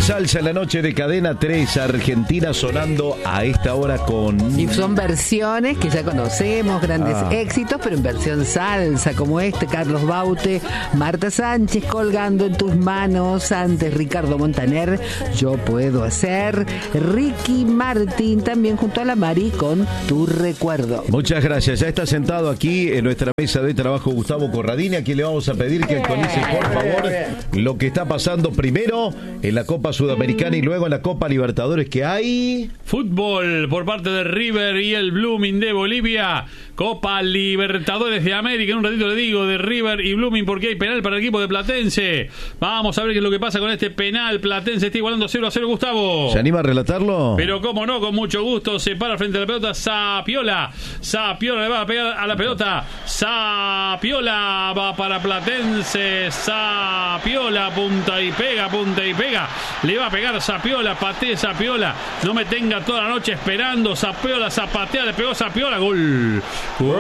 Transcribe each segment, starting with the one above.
salsa en la noche de Cadena 3, Argentina sonando a esta hora con... Y son versiones que ya conocemos, grandes éxitos, pero en versión salsa, como Carlos Baute, Marta Sánchez, Colgando en tus manos, antes Ricardo Montaner, Yo puedo hacer, Ricky Martin, también junto a la Mari con Tu recuerdo. Muchas gracias, ya está sentado aquí en nuestra mesa de trabajo Gustavo Corradini, a quien le vamos a pedir que actualice, por favor, lo que está pasando primero en la Copa Sudamericana y luego en la Copa Libertadores, que hay... Fútbol por parte de River y el Blooming de Bolivia. Copa Libertadores de América. En un ratito le digo de River y Blooming porque hay penal para el equipo de Platense. Vamos a ver qué es lo que pasa con este penal. Platense está igualando 0-0, Gustavo. ¿Se anima a relatarlo? Pero cómo no, con mucho gusto. Se para frente a la pelota Sapiola. Sapiola le va a pegar a la pelota. Sapiola va para Platense. Sapiola, punta y pega, punta y pega. Le va a pegar Sapiola, patea Sapiola. No me tenga toda la noche esperando. Sapiola, zapatea, le pegó Sapiola. Gol. ¡Gol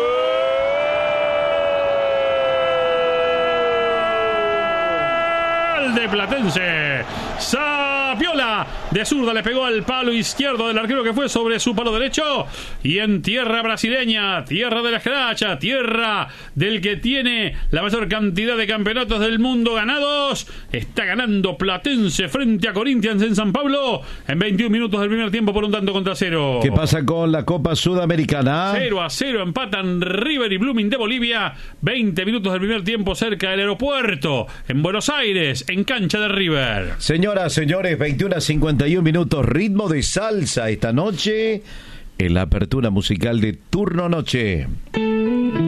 de Platense! Sapiola de zurda le pegó al palo izquierdo del arquero, que fue sobre su palo derecho, y en tierra brasileña, tierra de la escracha, tierra del que tiene la mayor cantidad de campeonatos del mundo ganados, está ganando Platense frente a Corinthians en San Pablo en 21 minutos del primer tiempo por 1-0. ¿Qué pasa con la Copa Sudamericana? 0-0 empatan River y Blooming de Bolivia. 20 minutos del primer tiempo cerca del aeropuerto en Buenos Aires, en cancha de River. Señoras, señores, 21:51 minutos, ritmo de salsa esta noche en la apertura musical de Turno Noche.